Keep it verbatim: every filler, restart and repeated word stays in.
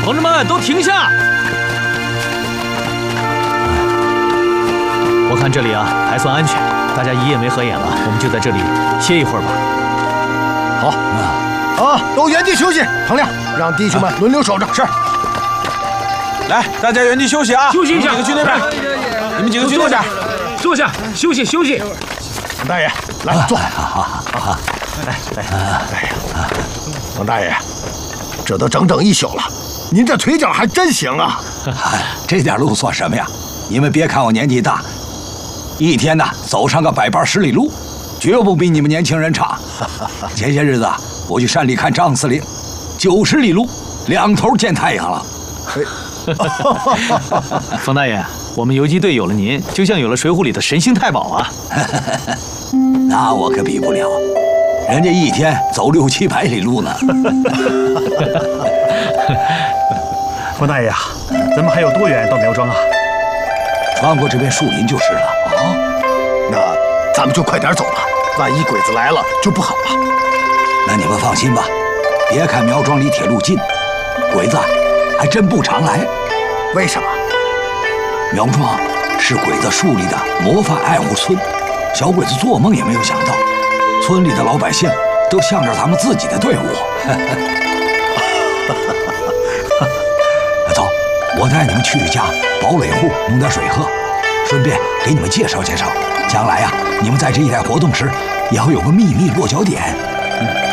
同志们都停下！我看这里啊还算安全，大家一夜没合眼了，我们就在这里歇一会儿吧。 好，啊，都原地休息。唐亮，让弟兄们轮流守着。是。 来，大家原地休息啊！ 休息一下， 你们几个去那边，你们几个去那边， 坐下，休息休息。 王大爷，来坐。 好好好， 来来，哎呀，王大爷，这都整整一宿了，您这腿脚还真行啊！ 这点路算什么呀？你们别看我年纪大，一天呢走上个百八十里路，绝不比你们年轻人差。前些日子我去山里看张司令，九十里路，两头见太阳了。 冯大爷，我们游击队有了您，就像有了《水浒》里的神行太保啊！ 那我可比不了，人家一天走六七百里路呢。 冯大爷啊，咱们还有多远到苗庄啊？ 穿过这片树林就是了。 啊，那咱们就快点走吧，万一鬼子来了就不好了。 那你们放心吧，别看苗庄离铁路近，鬼子还真不常来。 为什么？ 苗庄是鬼子树立的模范爱护村，小鬼子做梦也没有想到，村里的老百姓都向着咱们自己的队伍。走，我带你们去一家堡垒户弄点水喝，顺便给你们介绍介绍，将来呀、啊，你们在这一带活动时，也会有个秘密落脚点。